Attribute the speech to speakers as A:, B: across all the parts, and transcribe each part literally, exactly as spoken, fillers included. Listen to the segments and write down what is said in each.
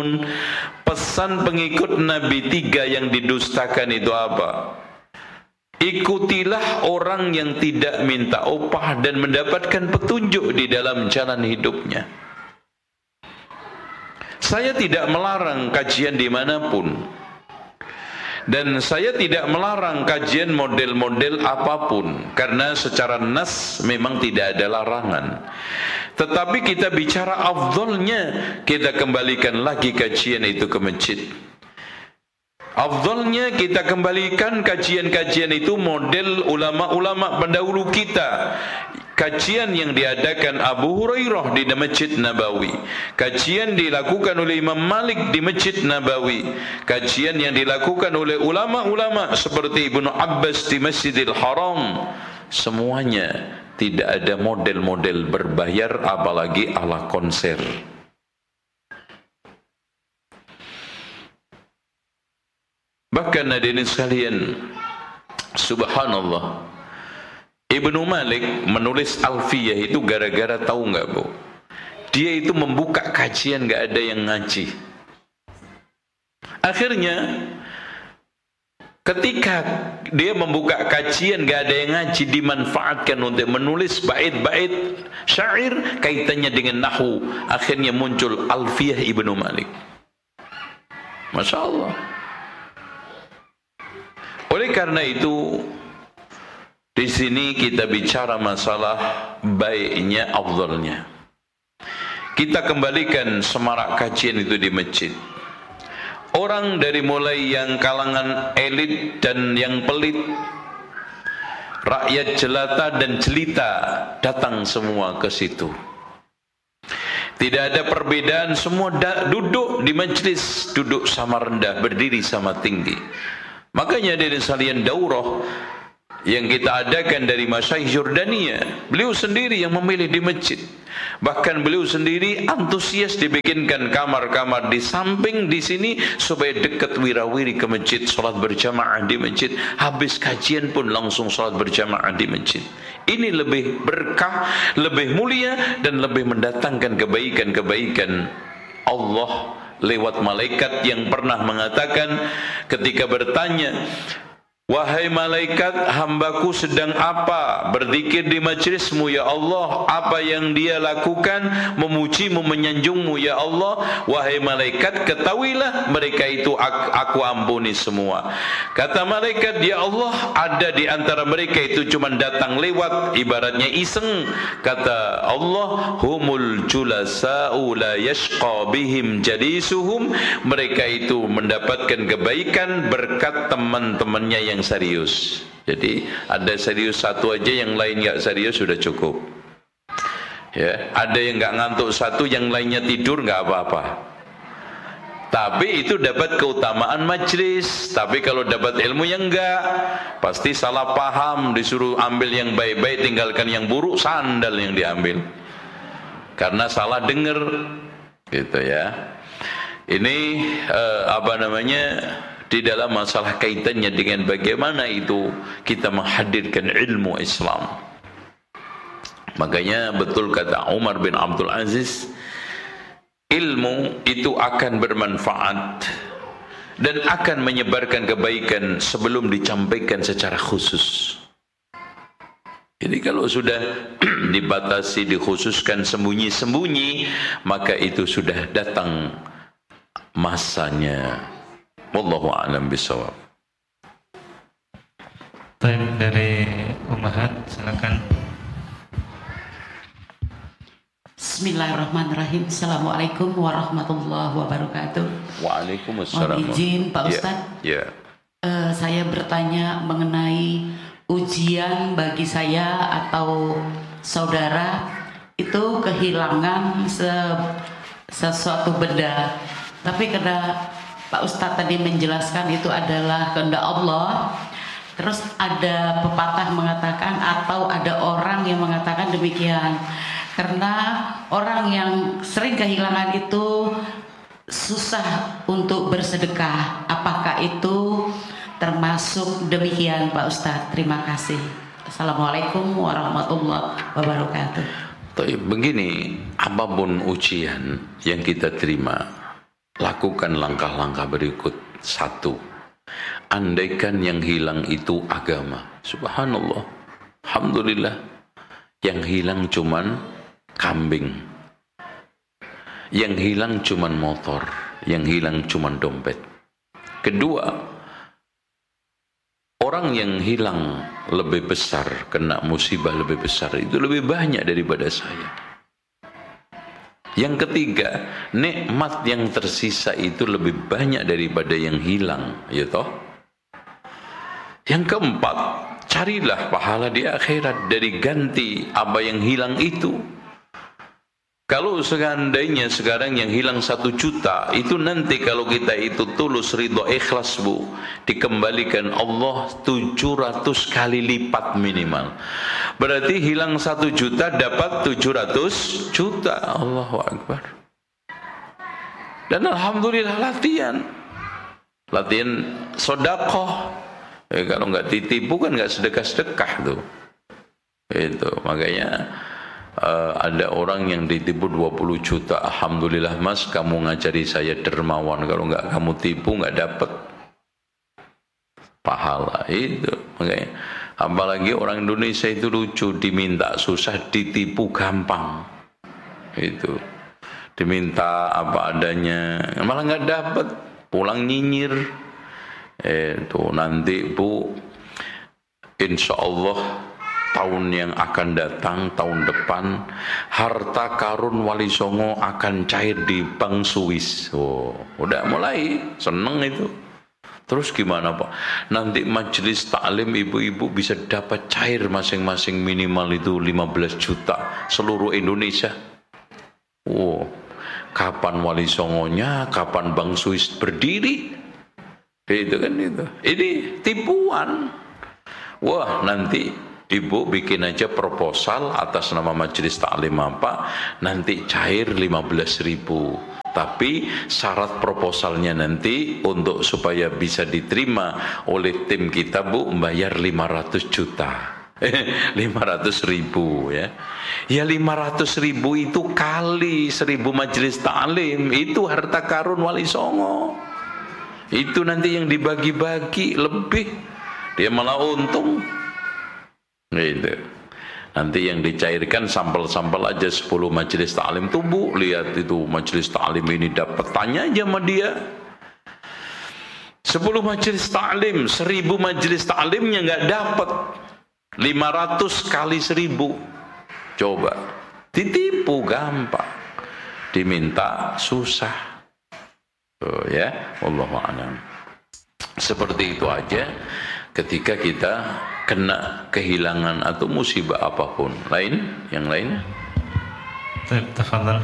A: pun. Pesan pengikut Nabi tiga yang didustakan itu apa? Ikutilah orang yang tidak minta upah dan mendapatkan petunjuk di dalam jalan hidupnya. Saya tidak melarang kajian dimanapun, dan saya tidak melarang kajian model-model apapun, karena secara nas memang tidak ada larangan. Tetapi kita bicara afdolnya, kita kembalikan lagi kajian itu ke masjid. Afdolnya kita kembalikan kajian-kajian itu model ulama-ulama pendahulu kita. Kajian yang diadakan Abu Hurairah di Masjid Nabawi, kajian dilakukan oleh Imam Malik di Masjid Nabawi, kajian yang dilakukan oleh ulama-ulama seperti Ibnu Abbas di Masjidil Haram. Semuanya tidak ada model-model berbayar, apalagi ala konser. Bahkan hadirin sekalian, subhanallah, Ibnu Malik menulis Alfiyah itu gara-gara tahu nggak bu? Dia itu membuka kajian nggak ada yang ngaji. Akhirnya ketika dia membuka kajian nggak ada yang ngaji, dimanfaatkan untuk menulis bait-bait syair kaitannya dengan nahwu. Akhirnya muncul Alfiyah Ibnu Malik. Masya Allah. Oleh karena itu, di sini kita bicara masalah baiknya, afdalnya. Kita kembalikan semarak kajian itu di masjid. Orang dari mulai yang kalangan elit dan yang pelit, rakyat jelata dan jelita, datang semua ke situ. Tidak ada perbedaan, semua duduk di majlis, duduk sama rendah, berdiri sama tinggi. Makanya dari salian daurah yang kita adakan dari Masyaikh Jordania, beliau sendiri yang memilih di masjid. Bahkan beliau sendiri antusias dibikinkan kamar-kamar di samping di sini supaya dekat wirawiri ke masjid, salat berjamaah di masjid. Habis kajian pun langsung salat berjamaah di masjid. Ini lebih berkah, lebih mulia, dan lebih mendatangkan kebaikan-kebaikan Allah lewat malaikat yang pernah mengatakan ketika bertanya, wahai malaikat, hambaku sedang apa? Berzikir di majlismu ya Allah. Apa yang dia lakukan? Memujimu, menyanjungmu ya Allah. Wahai malaikat, ketahuilah mereka itu aku, aku ampuni semua. Kata malaikat, ya Allah, ada di antara mereka itu cuma datang lewat, ibaratnya iseng. Kata Allah, humul julasa'u la yashqa bihim jadisuhum. Mereka itu mendapatkan kebaikan berkat teman-temannya yang serius. Jadi ada serius satu aja, yang lain nggak serius sudah cukup. Ya, ada yang nggak ngantuk satu, yang lainnya tidur nggak apa-apa. Tapi itu dapat keutamaan majlis. Tapi kalau dapat ilmu yang enggak, pasti salah paham, disuruh ambil yang baik-baik, tinggalkan yang buruk, sandal yang diambil. Karena salah dengar, gitu ya. Ini eh, apa namanya? Di dalam masalah kaitannya dengan bagaimana itu kita menghadirkan ilmu Islam. Makanya betul kata Umar bin Abdul Aziz, ilmu itu akan bermanfaat dan akan menyebarkan kebaikan sebelum disampaikan secara khusus. Jadi kalau sudah dibatasi, dikhususkan sembunyi-sembunyi, maka itu sudah datang masanya. Wallahu a'lam bishawab.
B: Baik, dari Ummahat, silakan.
C: Bismillahirrahmanirrahim. Assalamualaikum warahmatullahi wabarakatuh.
A: Waalaikumsalam.
C: Mohon izin Pak Ustadz.
A: Ya. Yeah.
C: Uh, saya bertanya mengenai ujian bagi saya atau saudara itu kehilangan se sesuatu benda. Tapi karena Pak Ustadz tadi menjelaskan itu adalah kehendak Allah. Terus ada pepatah mengatakan atau ada orang yang mengatakan demikian. Karena orang yang sering kehilangan itu susah untuk bersedekah. Apakah itu termasuk demikian Pak Ustadz? Terima kasih. Assalamualaikum warahmatullahi wabarakatuh.
A: Begini, apapun ujian yang kita terima, lakukan langkah-langkah berikut. Satu, andaikan yang hilang itu agama, subhanallah, alhamdulillah, yang hilang cuman kambing, yang hilang cuman motor, yang hilang cuman dompet. Kedua, orang yang hilang lebih besar, kena musibah lebih besar, itu lebih banyak daripada saya. Yang ketiga, nikmat yang tersisa itu lebih banyak daripada yang hilang, ya toh? Yang keempat, carilah pahala di akhirat dari ganti apa yang hilang itu. Kalau seandainya sekarang yang hilang satu juta, itu nanti kalau kita itu tulus ridho ikhlas bu, dikembalikan Allah tujuh ratus kali lipat minimal. Berarti hilang satu juta dapat tujuh ratus juta. Allahu Akbar. Dan alhamdulillah latihan, latihan sodakoh. Ya, kalau nggak ditipu kan nggak sedekah-sedekah tuh. Itu makanya. Uh, ada orang yang ditipu dua puluh juta. Alhamdulillah mas, kamu ngajari saya dermawan. Kalau enggak kamu tipu enggak dapat pahala. Itu makanya, apalagi orang Indonesia itu lucu, diminta susah, ditipu gampang. Itu diminta apa adanya malah enggak dapat, pulang nyinyir. Itu nanti bu, insya Allah tahun yang akan datang, tahun depan, harta karun Wali Songo akan cair di Bank Swiss. Oh, udah mulai seneng itu. Terus gimana Pak? Nanti majelis taklim ibu-ibu bisa dapat cair masing-masing minimal itu lima belas juta seluruh Indonesia. Oh, kapan Wali Songonya, kapan Bank Swiss berdiri? Itu kan itu. Ini tipuan. Wah, nanti Ibu bikin aja proposal atas nama majelis taklim apa, nanti cair lima belas ribu. Tapi syarat proposalnya nanti untuk supaya bisa diterima oleh tim kita bu, membayar lima ratus juta. lima ratus ribu ya. Ya lima ratus ribu itu kali seribu majelis taklim, itu harta karun Wali Songo. Itu nanti yang dibagi-bagi lebih, dia malah untung. Gitu. Nanti yang dicairkan sampel-sampel aja sepuluh majelis taklim tuh bu, lihat itu majelis taklim ini dapat, tanya aja sama dia. sepuluh majelis taklim, seribu majelis taklimnya nggak dapat, lima ratus kali seribu, coba ditipu gampang, diminta susah. Oh ya, wallahu a'lam. Seperti itu aja ketika kita kena kehilangan atau musibah apapun. Lain, yang lainnya.
B: Tafadhal.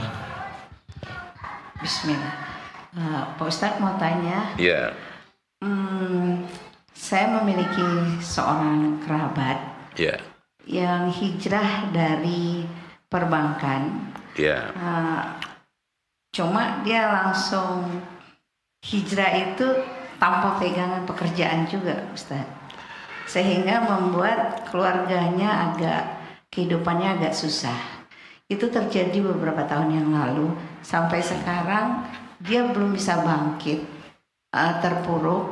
D: Bismillah. Uh, Pak Ustadz mau tanya.
A: Ya.
D: Hmm, saya memiliki seorang kerabat.
A: Ya.
D: Yang hijrah dari perbankan.
A: Ya.
D: Uh, cuma dia langsung hijrah itu tanpa pegangan pekerjaan juga, Ustadz. Sehingga membuat keluarganya agak, kehidupannya agak susah. Itu terjadi beberapa tahun yang lalu. Sampai sekarang dia belum bisa bangkit, uh, terpuruk.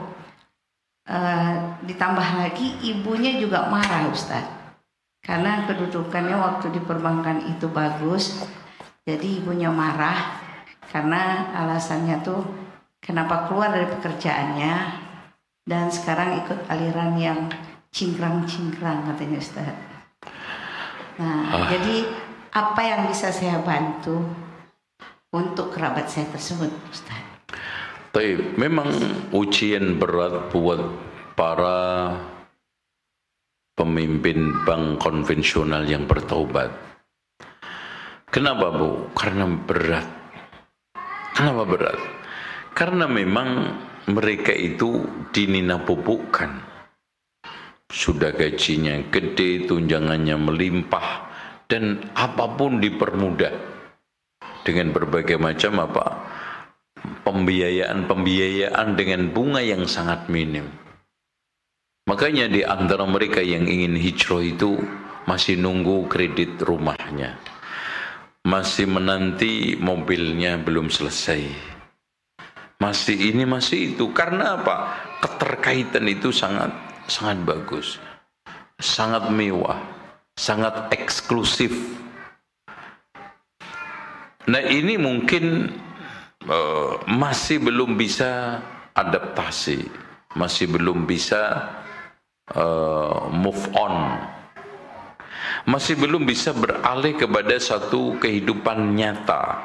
D: Uh, ditambah lagi ibunya juga marah Ustaz. Karena kedudukannya waktu di perbankan itu bagus. Jadi ibunya marah karena alasannya tuh kenapa keluar dari pekerjaannya dan sekarang ikut aliran yang cingkrang-cingkrang katanya Ustaz. Nah, ah. jadi apa yang bisa saya bantu untuk kerabat saya tersebut, Ustaz?
A: Tapi memang ujian berat buat para pemimpin bank konvensional yang bertaubat. Kenapa Bu? Karena berat. Kenapa berat? Karena memang mereka itu dinina-pupukkan. Sudah gajinya gede, tunjangannya melimpah, dan apapun dipermudah dengan berbagai macam apa pembiayaan-pembiayaan dengan bunga yang sangat minim. Makanya di antara mereka yang ingin hijrah itu masih nunggu kredit rumahnya, masih menanti mobilnya belum selesai, masih ini masih itu. Karena apa? Keterkaitan itu sangat sangat bagus, sangat mewah, sangat eksklusif. Nah ini mungkin uh, masih belum bisa adaptasi, masih belum bisa uh, move on, masih belum bisa beralih kepada satu kehidupan nyata.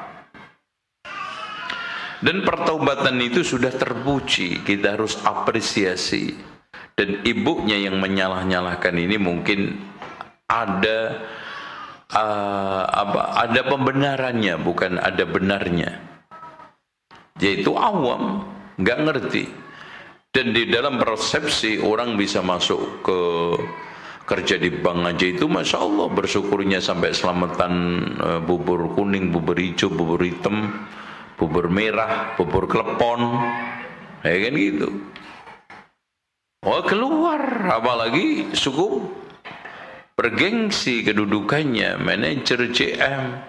A: Dan pertaubatan itu sudah terpuji, kita harus apresiasi. Dan ibunya yang menyalah-nyalahkan ini mungkin ada uh, apa? Ada pembenarannya, bukan ada benarnya. Yaitu awam, nggak ngerti. Dan di dalam persepsi orang bisa masuk ke kerja di bank aja itu, masya Allah bersyukurnya sampai selamatan uh, bubur kuning, bubur hijau, bubur hitam, bubur merah, bubur klepon, ya kan gitu. Oh keluar, apalagi cukup bergengsi kedudukannya, manajer C M.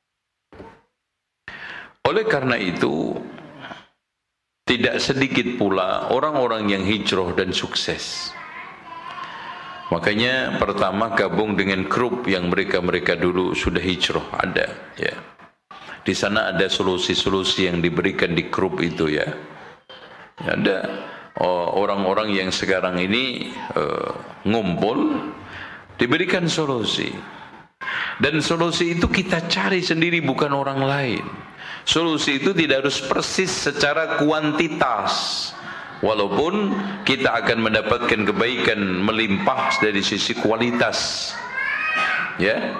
A: Oleh karena itu, tidak sedikit pula orang-orang yang hijrah dan sukses. Makanya pertama gabung dengan grup yang mereka-mereka dulu sudah hijrah, ada ya. Di sana ada solusi-solusi yang diberikan di grup itu ya. Ada orang-orang yang sekarang ini uh, ngumpul, diberikan solusi. Dan solusi itu kita cari sendiri, bukan orang lain. Solusi itu tidak harus persis secara kuantitas. Walaupun kita akan mendapatkan kebaikan melimpah dari sisi kualitas. Ya.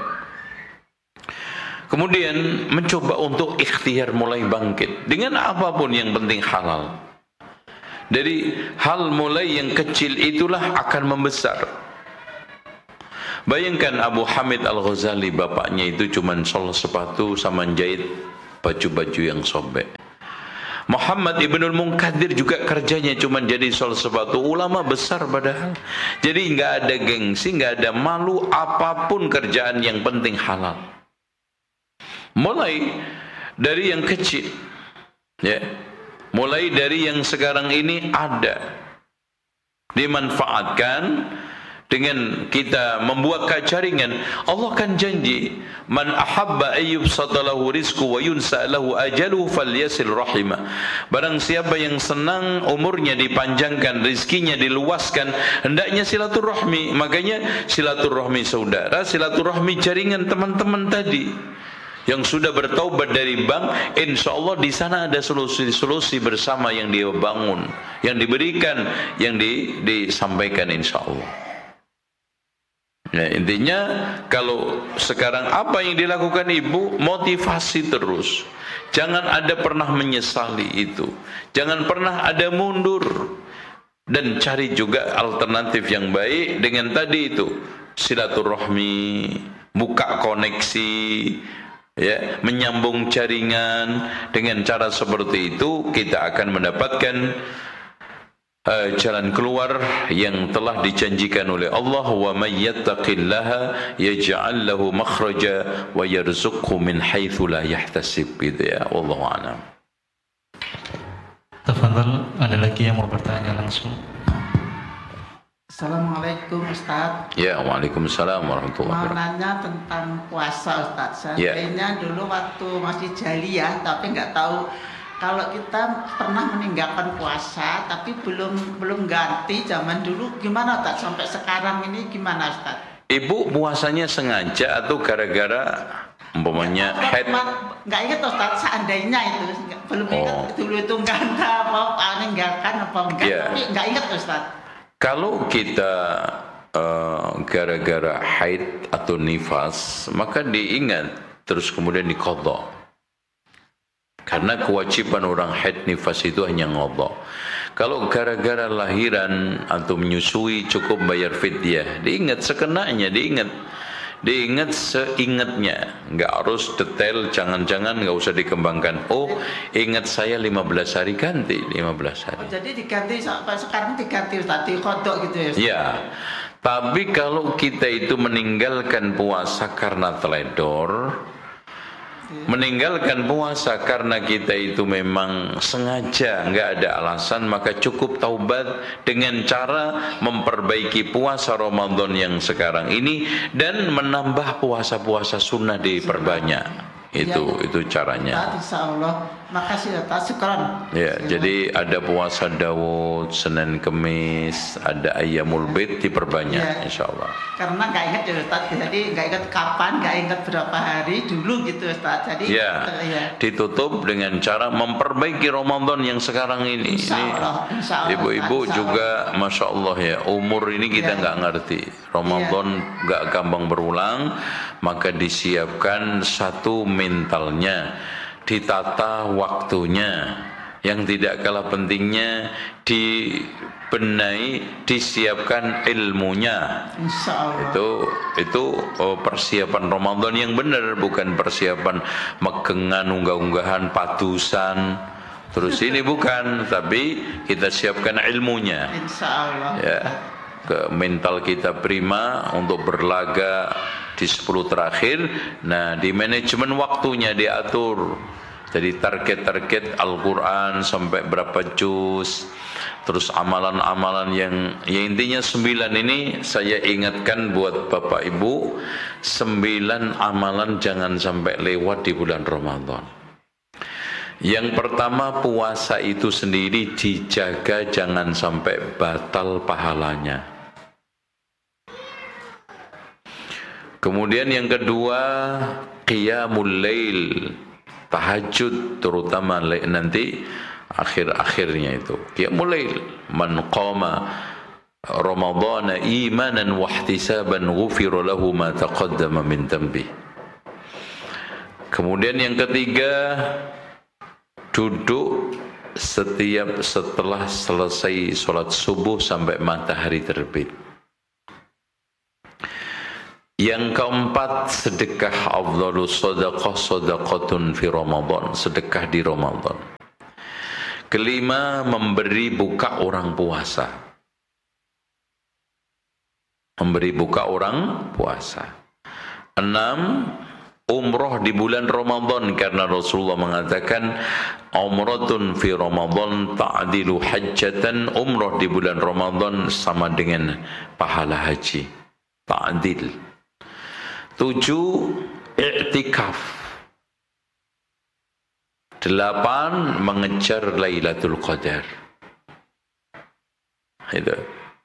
A: Kemudian mencoba untuk ikhtiar mulai bangkit dengan apapun yang penting halal. Dari hal mulai yang kecil itulah akan membesar. Bayangkan Abu Hamid Al-Ghazali, bapaknya itu cuma sol sepatu sama jahit baju-baju yang sobek. Muhammad Ibnul Munkadir juga kerjanya cuma jadi sol sepatu, ulama besar padahal. Jadi nggak ada gengsi, nggak ada malu, apapun kerjaan yang penting halal. Mulai dari yang kecil, ya, mulai dari yang sekarang ini ada, dimanfaatkan dengan kita membuat jaringan. Allah kan janji, man ahabba ayyub satalahu rizqu wa yunsa lahu ajaluhu falyasil rahimah. Barang siapa yang senang umurnya dipanjangkan, rizkinya diluaskan, hendaknya silaturahmi. Makanya silaturahmi saudara, silaturahmi jaringan teman-teman tadi yang sudah bertaubat dari bank, insya Allah di sana ada solusi-solusi bersama yang dia bangun, yang diberikan, yang di, disampaikan insya Allah. Nah, intinya kalau sekarang apa yang dilakukan ibu, motivasi terus. Jangan ada pernah menyesali itu. Jangan pernah ada mundur. Dan cari juga alternatif yang baik dengan tadi itu, silaturahmi, buka koneksi, ya, menyambung jaringan. Dengan cara seperti itu kita akan mendapatkan uh, jalan keluar yang telah dijanjikan oleh Allah, wa may yattaqillaha yaj'al lahu makhraja wa yarzuqhu min haitsu la yahtasib, gitu ya. Wallahu a'lam.
B: Tafadhal, ada lagi yang mau bertanya langsung?
E: Assalamualaikum Ustaz.
A: Ya, waalaikumsalam warahmatullahi wabarakatuh.
E: Mau nanya tentang puasa Ustaz. Seandainya
A: ya.
E: Dulu waktu masih jaliyah, tapi nggak tahu kalau kita pernah meninggalkan puasa, tapi belum belum ganti zaman dulu, gimana Ustaz? Sampai sekarang ini gimana Ustaz?
A: Ibu puasanya sengaja atau gara-gara umpamanya
E: ya,
A: head?
E: Nggak ingat Ustaz, seandainya itu belum ingat oh. dulu itu nggak ada apa meninggalkan apa enggak, ya. Tapi nggak ingat Ustaz.
A: Kalau kita uh, gara-gara haid atau nifas, maka diingat terus kemudian diqadha. Karena kewajiban orang haid nifas itu hanya qadha. Kalau gara-gara lahiran atau menyusui cukup bayar fidyah, diingat sekenanya, diingat. Diingat seingatnya, nggak harus detail, jangan-jangan nggak usah dikembangkan. Oh, ingat saya lima belas hari, ganti lima belas hari.
E: Oh, jadi diganti sampai sekarang diganti tadi kodok gitu ya?
A: Ya, tapi kalau kita itu meninggalkan puasa karena teledor, meninggalkan puasa karena kita itu memang sengaja, nggak ada alasan, maka cukup taubat dengan cara memperbaiki puasa Ramadan yang sekarang ini dan menambah puasa-puasa sunnah diperbanyak. Itu ya, itu caranya.
E: Insya Allah. Makasih Ustaz, syukran.
A: Ya, jadi ada puasa Daud, Senin Kemis, ada Ayyamul Bid diperbanyak, ya, insya Allah.
E: Karena nggak ingat ya Ustaz, jadi nggak ingat kapan, nggak ingat berapa hari dulu gitu Ustaz. Jadi
A: ya, ya, ditutup dengan cara memperbaiki Ramadan yang sekarang ini.
E: Insya Allah, insya Allah,
A: ibu-ibu
E: insya
A: juga, Allah. Masya Allah ya, umur ini kita nggak ya. ngerti. Ramadan nggak ya. gampang berulang, maka disiapkan satu mentalnya, ditata waktunya, yang tidak kalah pentingnya dibenahi, disiapkan ilmunya.
E: Insyaallah.
A: Itu itu oh, persiapan Ramadan yang benar, bukan persiapan megengan, unggah-unggahan, patusan. Terus ini bukan, tapi kita siapkan ilmunya.
E: Insyaallah.
A: Ya, ke mental kita prima untuk berlaga di sepuluh terakhir. Nah, di manajemen waktunya diatur. Jadi target-target Al-Quran sampai berapa juz, terus amalan-amalan yang ya intinya sembilan ini saya ingatkan buat Bapak Ibu, sembilan amalan jangan sampai lewat di bulan Ramadan. Yang pertama, puasa itu sendiri dijaga jangan sampai batal pahalanya. Kemudian yang kedua, qiyamul lail, tahajud, terutama nanti akhir-akhirnya itu qiyamul lail. Man qama ramadhana imanan wa ihtisaban ghufira lahu ma taqaddama min dhanbi. Kemudian yang ketiga, duduk setiap setelah selesai sholat subuh sampai matahari terbit. Yang keempat, sedekah, afdhalus shadaqah shadaqatun fi Ramadan, sedekah di Ramadan. Kelima, memberi buka orang puasa. Memberi buka orang puasa. Enam, umroh di bulan Ramadan, karena Rasulullah mengatakan umratun fi Ramadan ta'dilu hajjatan, umroh di bulan Ramadan sama dengan pahala haji. Ta'dil. Tujuh, i'tikaf. Delapan, mengejar Lailatul Qadar. Itu.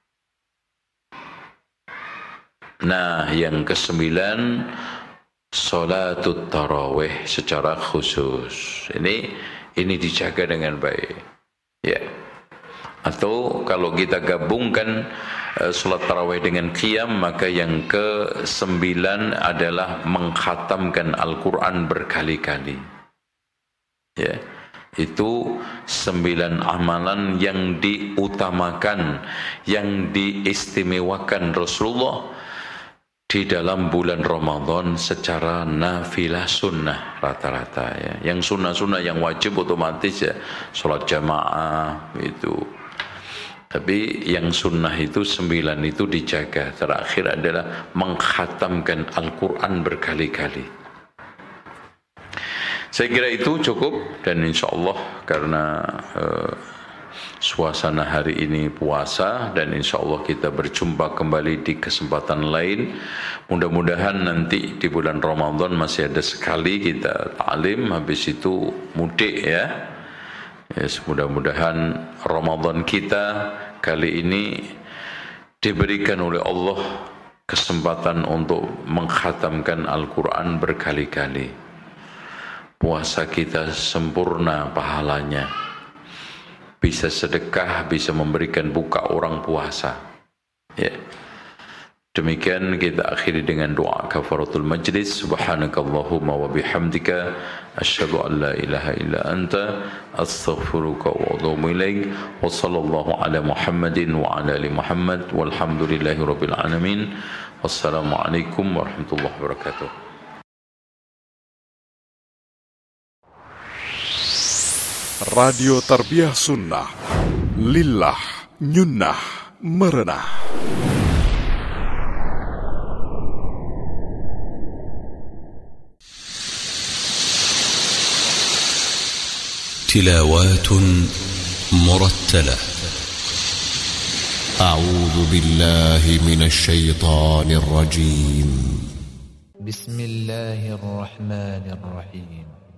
A: Nah, yang kesembilan, sholatul tarawih secara khusus. Ini ini dijaga dengan baik. Ya. Atau kalau kita gabungkan uh, sholat tarawih dengan qiyam, maka yang ke sembilan adalah mengkhatamkan Al-Quran berkali-kali. Ya, itu sembilan amalan yang diutamakan, yang diistimewakan Rasulullah di dalam bulan Ramadan secara nafilah sunnah rata-rata ya. Yang sunnah-sunnah yang wajib otomatis ya sholat jamaah itu. Tapi yang sunnah itu sembilan itu dijaga. Terakhir adalah mengkhatamkan Al-Quran berkali-kali. Saya kira itu cukup, dan insya Allah karena uh, suasana hari ini puasa, dan insya Allah kita berjumpa kembali di kesempatan lain. Mudah-mudahan nanti di bulan Ramadan masih ada sekali kita ta'lim, habis itu mudik ya. Yes, mudah-mudahan Ramadan kita kali ini diberikan oleh Allah kesempatan untuk mengkhatamkan Al-Quran berkali-kali. Puasa kita sempurna pahalanya. Bisa sedekah, bisa memberikan buka orang puasa. Ya. Demikian kita akhiri dengan doa kafaratul majlis. Subhanakallahumma wa bihamdika asyhadu an la ilaha illa anta astaghfiruka wa atubu ilaik. Wa sallallahu ala Muhammadin wa ala ali Muhammad walhamdulillahi rabbil alamin. Wassalamualaikum warahmatullahi wabarakatuh.
F: Radio Tarbiyah Sunnah Lillah Nyunnah Merenah.
G: تلاوات مرتلة. أعوذ بالله من الشيطان الرجيم.
H: بسم الله الرحمن الرحيم.